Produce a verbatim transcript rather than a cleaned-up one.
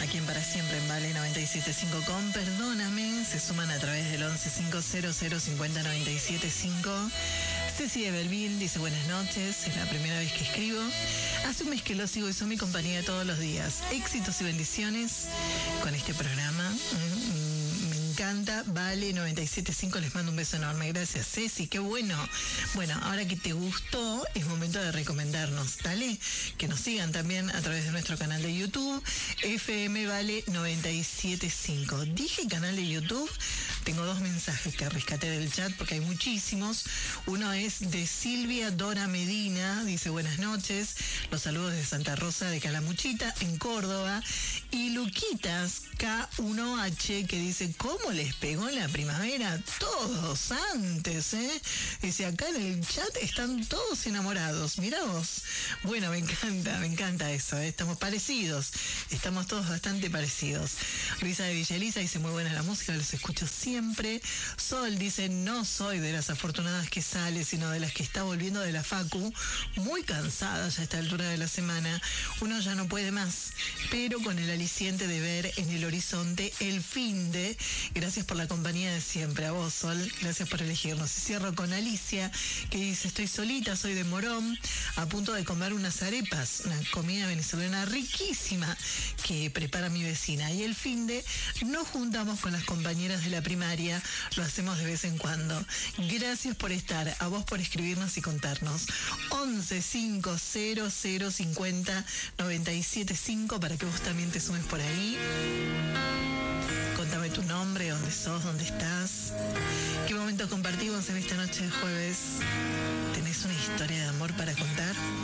aquí en Para Siempre en Vale noventa y siete punto cinco con Perdóname. Se suman a través del once cinco cero cero cincuenta noventa y siete cinco. Ceci de Belville dice buenas noches, es la primera vez que escribo. Hace un mes que lo sigo y son mi compañía todos los días. Éxitos y bendiciones con este programa. Mm, me encanta. Vale noventa y siete punto cinco, les mando un beso enorme. Gracias, Ceci, qué bueno. Bueno, ahora que te gustó, es momento de recomendarnos. Dale, que nos sigan también a través de nuestro canal de YouTube, F M Vale noventa y siete punto cinco. Dije canal de YouTube, tengo dos mensajes que rescaté del chat porque hay muchísimos. Uno es de Silvia Dora Medina, dice buenas noches, los saludos de Santa Rosa de Calamuchita, en Córdoba. Y Luquitas K uno H, que dice, ¿cómo les pegó en la primavera? Todos antes, ¿eh? Dice, acá en el chat están todos enamorados, mirá vos. Bueno, me encanta, me encanta eso, ¿eh? Estamos parecidos, estamos todos bastante parecidos. Luisa de Villa Elisa dice, muy buena la música, los escucho siempre. Sol dice, no soy de las afortunadas que sale, sino de las que está volviendo de la facu, muy cansada ya a esta altura de la semana. Uno ya no puede más, pero con el aliciente de ver en el horizonte el fin de. Gracias por la compañía de siempre. A vos, Sol, gracias por elegirnos. Y cierro con Alicia, que dice, estoy solita, soy de Morón, a punto de comer unas arepas, una comida venezolana riquísima que prepara mi vecina. Y el fin de, nos juntamos con las compañeras de la primaria, lo hacemos de vez en cuando. Gracias por estar, a vos por escribirnos y contarnos. once cinco cero cero cincuenta noventa y siete cinco para que vos también te sumes por ahí. Contame tu nombre, dónde sos, dónde estás. ¿Qué momento compartimos en esta noche de jueves? ¿Tenés una historia de amor para contar?